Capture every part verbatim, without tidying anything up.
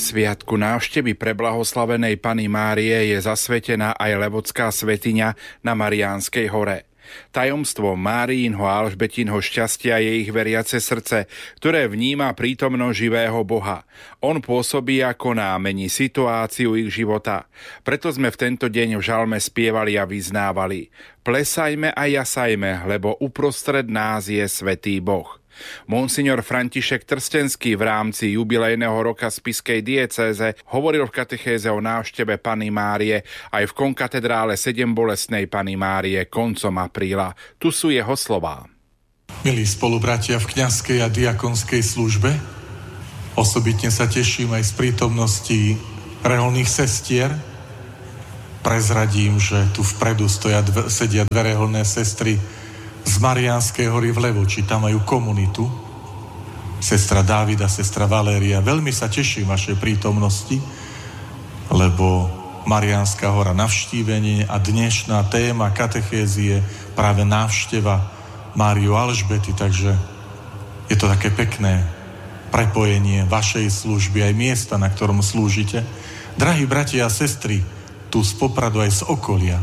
Sviatku návštevy preblahoslavenej Panny Márie je zasvetená aj levodská svätyňa na Mariánskej hore. Tajomstvo Máriinho a Alžbetinho šťastia je ich veriace srdce, ktoré vníma prítomnosť živého Boha. On pôsobí ako koná, mení situáciu ich života. Preto sme v tento deň v žalme spievali a vyznávali: Plesajme a jasajme, lebo uprostred nás je svätý Boh. Monsignor František Trstenský v rámci jubilejného roka spišskej diecéze hovoril v katechéze o návšteve Panny Márie aj v konkatedrále sedembolestnej Panny Márie koncom apríla. Tu sú jeho slová. Milí spolubratia v kňazskej a diakonskej službe, osobitne sa teším aj z prítomnosti reholných sestier. Prezradím, že tu vpredu stoja, sedia dve reholné sestry z Mariánskej hory v Levoči, tam majú komunitu. Sestra Dávida, sestra Valéria. Veľmi sa teším vašej prítomnosti, lebo Mariánska hora navštívenie a dnešná téma katechézie práve návšteva Máriu Alžbety, takže je to také pekné prepojenie vašej služby aj miesta, na ktorom slúžite. Drahí bratia a sestry, tu z Popradu aj z okolia,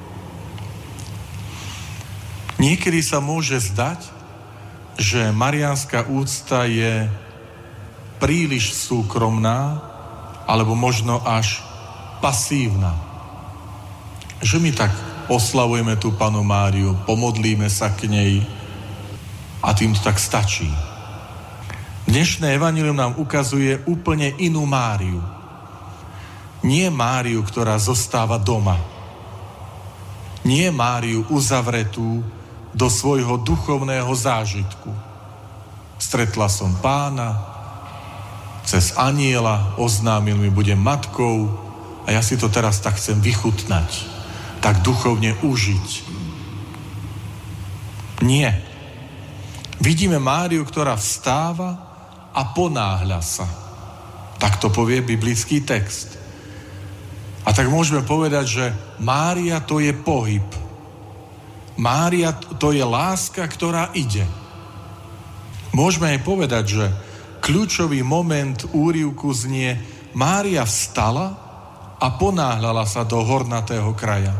niekedy sa môže zdať, že mariánska úcta je príliš súkromná alebo možno až pasívna. Že my tak oslavujeme tú Pannu Máriu, pomodlíme sa k nej a tým to tak stačí. Dnešné evanjelium nám ukazuje úplne inú Máriu. Nie Máriu, ktorá zostáva doma. Nie Máriu uzavretú do svojho duchovného zážitku. Stretla som Pána, cez anjela oznámil mi, budem matkou a ja si to teraz tak chcem vychutnať, tak duchovne užiť. Nie. Vidíme Máriu, ktorá vstáva a ponáhľa sa. Tak to povie biblický text. A tak môžeme povedať, že Mária to je pohyb. Mária to je láska, ktorá ide. Môžeme aj povedať, že kľúčový moment úryvku znie: Mária vstala a ponáhľala sa do hornatého kraja.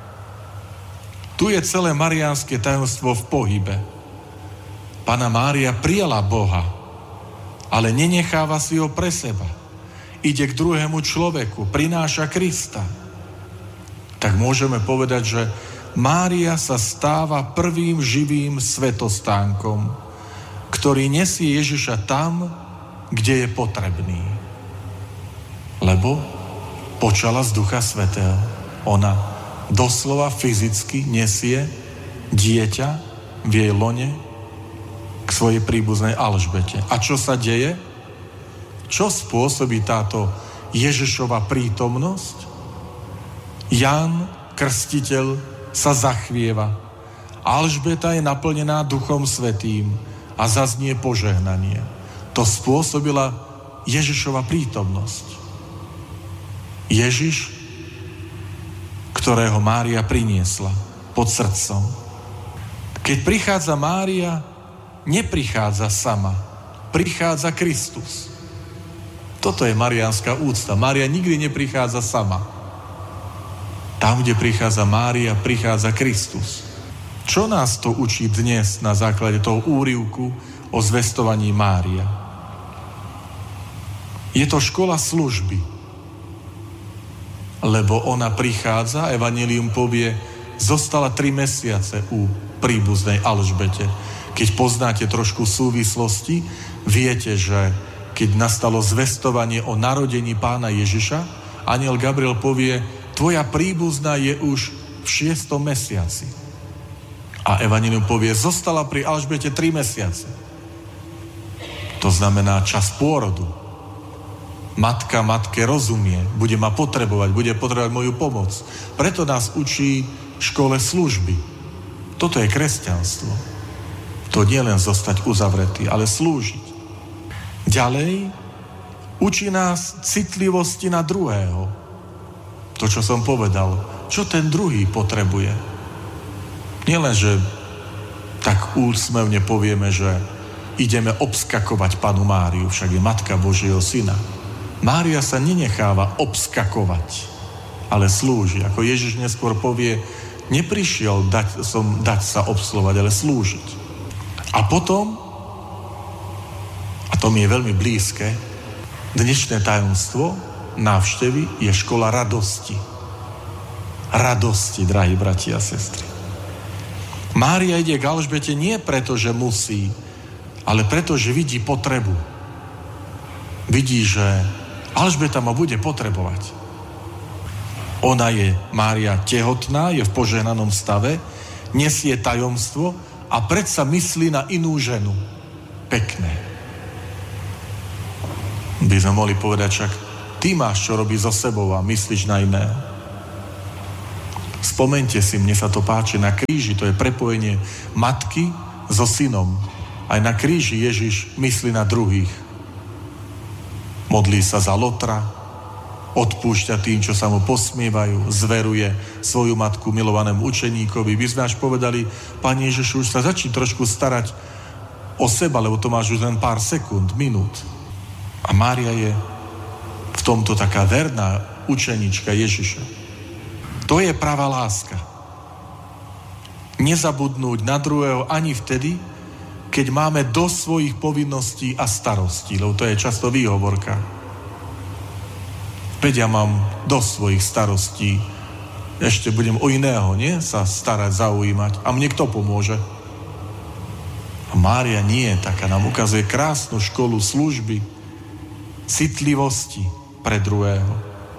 Tu je celé mariánske tajomstvo v pohybe. Panna Mária prijala Boha, ale nenecháva si ho pre seba. Ide k druhému človeku, prináša Krista. Tak môžeme povedať, že Mária sa stáva prvým živým svetostánkom, ktorý nesie Ježiša tam, kde je potrebný. Lebo počala z Ducha Svätého. Ona doslova fyzicky nesie dieťa v jej lone k svojej príbuznej Alžbete. A čo sa deje? Čo spôsobí táto Ježišova prítomnosť? Ján Krstiteľ sa zachvieva. Alžbeta je naplnená Duchom Svätým a zaznie požehnanie. To spôsobila Ježišova prítomnosť. Ježiš, ktorého Mária priniesla pod srdcom. Keď prichádza Mária, neprichádza sama. Prichádza Kristus. Toto je mariánska úcta. Mária nikdy neprichádza sama. Tam, kde prichádza Mária, prichádza Kristus. Čo nás to učí dnes na základe toho úryvku o zvestovaní Mária? Je to škola služby. Lebo ona prichádza, evanjelium povie, zostala tri mesiace u príbuznej Alžbete. Keď poznáte trošku súvislosti, viete, že keď nastalo zvestovanie o narodení Pána Ježiša, anjel Gabriel povie, tvoja príbuzná je už v šiestom mesiaci. A evanjelium povie, zostala pri Alžbete tri mesiace. To znamená čas pôrodu. Matka matke rozumie, bude ma potrebovať, bude potrebovať moju pomoc. Preto nás učí v škole služby. Toto je kresťanstvo. To nie len zostať uzavretý, ale slúžiť. Ďalej, učí nás citlivosti na druhého. To, čo som povedal, čo ten druhý potrebuje. Nielen, že tak úsmevne povieme, že ideme obskakovať Pannu Máriu, však je Matka Božieho Syna. Mária sa nenecháva obskakovať, ale slúži. Ako Ježiš neskôr povie, neprišiel dať, som dať sa obslovať, ale slúžiť. A potom, a to mi je veľmi blízke, dnešné tajomstvo návštevy je škola radosti. Radosti, drahí bratia a sestry. Mária ide k Alžbete nie preto, že musí, ale preto, že vidí potrebu. Vidí, že Alžbeta ma bude potrebovať. Ona je, Mária, tehotná, je v požehnanom stave, nesie tajomstvo a predsa myslí na inú ženu. Pekné. By sme mohli povedať, však ty máš čo robiť so sebou a myslíš na iného. Spomente si, mne sa to páči, na kríži, to je prepojenie matky so synom. Aj na kríži Ježiš myslí na druhých. Modlí sa za Lotra, odpúšťa tým, čo sa mu posmievajú, zveruje svoju matku milovanému učeníkovi. By sme až povedali, Pane Ježišu, už sa začni trošku starať o seba, lebo to máš už len pár sekúnd, minút. A Mária je v tomto taká verná učeníčka Ježiša. To je pravá láska. Nezabudnúť na druhého ani vtedy, keď máme dosť svojich povinností a starostí, lebo to je často výhovorka. Veď ja mám dosť svojich starostí, ešte budem o iného, nie? Sa starať, zaujímať. A mne kto pomôže? A Mária nie je taká, nám ukazuje krásnu školu služby, citlivosti pre druhého.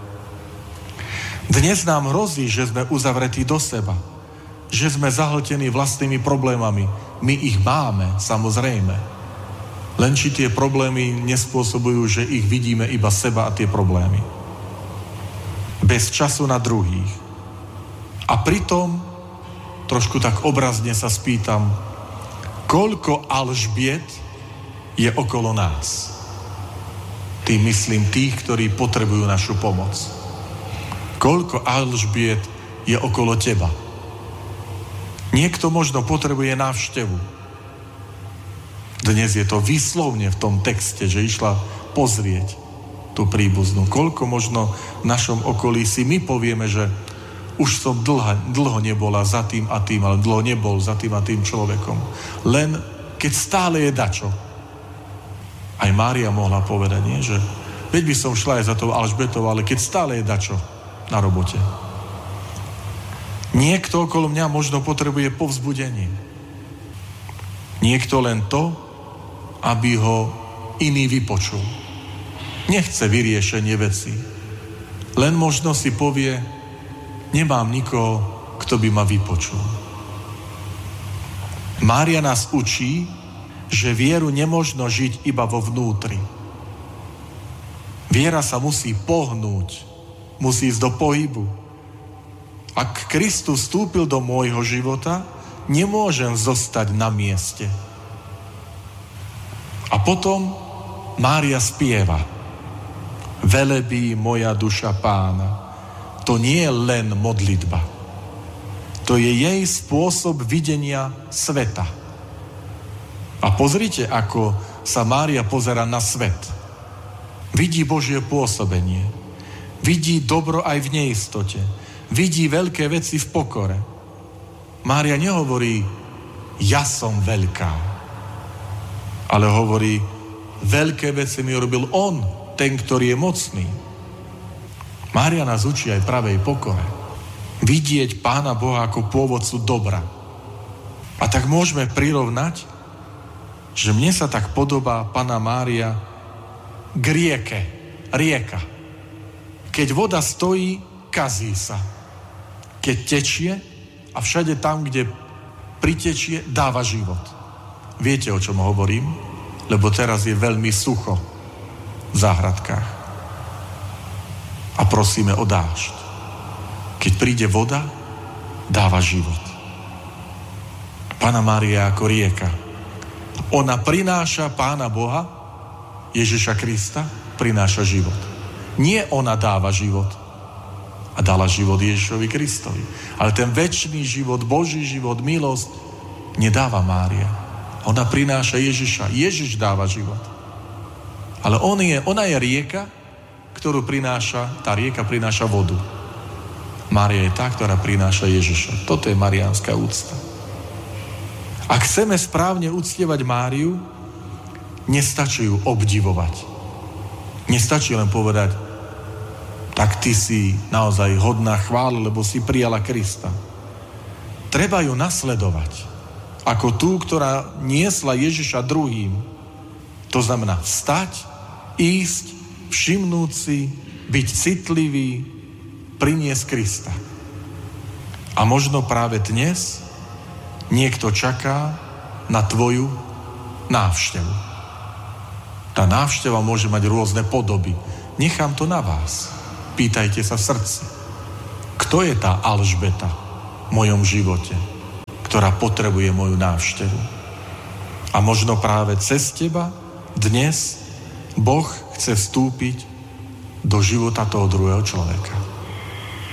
Dnes nám hrozí, že sme uzavretí do seba, že sme zahltení vlastnými problémami. My ich máme, samozrejme. Len či tie problémy nespôsobujú, že ich vidíme iba seba a tie problémy. Bez času na druhých. A pritom, trošku tak obrazne sa spýtam, koľko Alžbiet je okolo nás? Tým myslím tých, ktorí potrebujú našu pomoc. Koľko Alžbiet je okolo teba? Niekto možno potrebuje návštevu. Dnes je to výslovne v tom texte, že išla pozrieť tú príbuznú. Koľko možno v našom okolí si my povieme, že už som dlho, dlho nebola za tým a tým, ale dlho nebol za tým a tým človekom. Len keď stále je dačo. Aj Mária mohla povedať, nie? Že veď by som šla aj za tou Alžbetou, ale keď stále je dačo na robote. Niekto okolo mňa možno potrebuje povzbudenie. Niekto len to, aby ho iný vypočul. Nechce vyriešenie veci. Len možno si povie, nemám nikoho, kto by ma vypočul. Mária nás učí, že vieru nemožno žiť iba vo vnútri. Viera sa musí pohnúť, musí ísť do pohybu. Ak Kristus vstúpil do môjho života, nemôžem zostať na mieste. A potom Mária spieva. Velebí moja duša Pána. To nie je len modlitba. To je jej spôsob videnia sveta. A pozrite, ako sa Mária pozerá na svet. Vidí Božie pôsobenie. Vidí dobro aj v neistote. Vidí veľké veci v pokore. Mária nehovorí, ja som veľká. Ale hovorí, veľké veci mi urobil on, ten, ktorý je mocný. Mária nás učí aj pravej pokore. Vidieť Pána Boha ako pôvodcu dobra. A tak môžeme prirovnať, že mne sa tak podobá Panna Mária k rieke, rieka. Keď voda stojí, kazí sa. Keď tečie a všade tam, kde pritečie, dáva život. Viete, o čom hovorím? Lebo teraz je veľmi sucho v záhradkách. A prosíme o dážď. Keď príde voda, dáva život. Panna Mária ako rieka. Ona prináša Pána Boha, Ježiša Krista, prináša život. Nie ona dáva život. A dala život Ježišovi Kristovi. Ale ten večný život, Boží život, milosť nedáva Mária. Ona prináša Ježiša. Ježiš dáva život. Ale on je, ona je rieka, ktorú prináša, tá rieka prináša vodu. Mária je tá, ktorá prináša Ježiša. Toto je mariánska úcta. Ak chceme správne uctievať Máriu, nestačí ju obdivovať. Nestačí len povedať, tak ty si naozaj hodná chvály, lebo si prijala Krista. Treba ju nasledovať ako tú, ktorá niesla Ježiša druhým. To znamená vstať, ísť, všimnúť si, byť citlivý, priniesť Krista. A možno práve dnes niekto čaká na tvoju návštevu. Tá návšteva môže mať rôzne podoby. Nechám to na vás. Pýtajte sa v srdci. Kto je tá Alžbeta v mojom živote, ktorá potrebuje moju návštevu? A možno práve cez teba dnes Boh chce vstúpiť do života toho druhého človeka.